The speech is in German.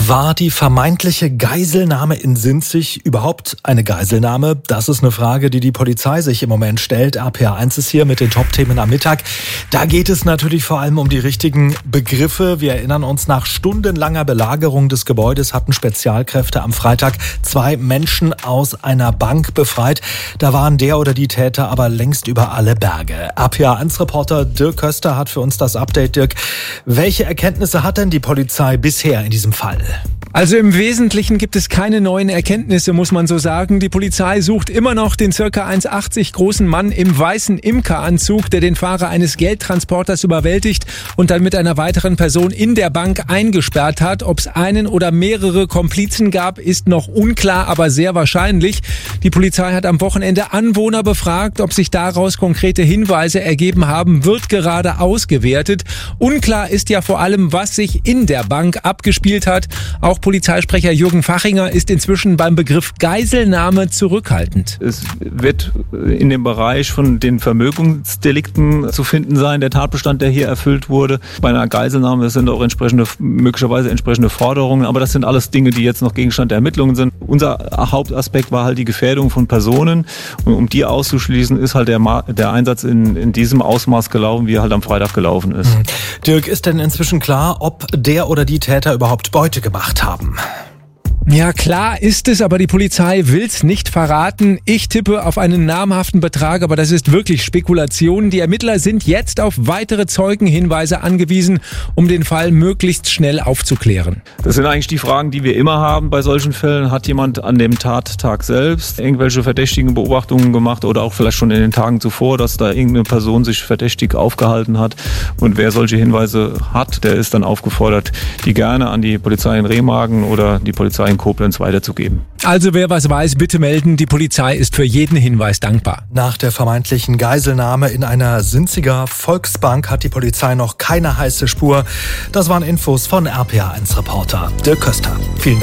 War die vermeintliche Geiselnahme in Sinzig überhaupt eine Geiselnahme? Das ist eine Frage, die Polizei sich im Moment stellt. RPA1 ist hier mit den Top-Themen am Mittag. Da geht es natürlich vor allem um die richtigen Begriffe. Wir erinnern uns, nach stundenlanger Belagerung des Gebäudes hatten Spezialkräfte am Freitag 2 Menschen aus einer Bank befreit. Da waren der oder die Täter aber längst über alle Berge. RPA1-Reporter Dirk Köster hat für uns das Update. Dirk, welche Erkenntnisse hat denn die Polizei bisher in diesem Fall? Also im Wesentlichen gibt es keine neuen Erkenntnisse, muss man so sagen. Die Polizei sucht immer noch den ca. 1,80 großen Mann im weißen Imkeranzug, der den Fahrer eines Geldtransporters überwältigt und dann mit einer weiteren Person in der Bank eingesperrt hat. Ob es einen oder mehrere Komplizen gab, ist noch unklar, aber sehr wahrscheinlich. Die Polizei hat am Wochenende Anwohner befragt. Ob sich daraus konkrete Hinweise ergeben haben, wird gerade ausgewertet. Unklar ist ja vor allem, was sich in der Bank abgespielt hat. Auch Polizeisprecher Jürgen Fachinger ist inzwischen beim Begriff Geiselnahme zurückhaltend. Es wird in dem Bereich von den Vermögensdelikten zu finden sein, der Tatbestand, der hier erfüllt wurde. Bei einer Geiselnahme sind auch möglicherweise entsprechende Forderungen, aber das sind alles Dinge, die jetzt noch Gegenstand der Ermittlungen sind. Unser Hauptaspekt war halt die Gefährdung von Personen, und um die auszuschließen, ist halt der Einsatz in diesem Ausmaß gelaufen, wie er halt am Freitag gelaufen ist. Dirk, ist denn inzwischen klar, ob der oder die Täter überhaupt Beute gemacht haben? Ja, klar ist es, aber die Polizei will's nicht verraten. Ich tippe auf einen namhaften Betrag, aber das ist wirklich Spekulation. Die Ermittler sind jetzt auf weitere Zeugenhinweise angewiesen, um den Fall möglichst schnell aufzuklären. Das sind eigentlich die Fragen, die wir immer haben bei solchen Fällen. Hat jemand an dem Tattag selbst irgendwelche verdächtigen Beobachtungen gemacht oder auch vielleicht schon in den Tagen zuvor, dass da irgendeine Person sich verdächtig aufgehalten hat? Und wer solche Hinweise hat, der ist dann aufgefordert, die gerne an die Polizei in Remagen oder die Polizei in Koblenz weiterzugeben. Also wer was weiß, bitte melden. Die Polizei ist für jeden Hinweis dankbar. Nach der vermeintlichen Geiselnahme in einer Sinziger Volksbank hat die Polizei noch keine heiße Spur. Das waren Infos von RPA1-Reporter Dirk Köster. Vielen Dank.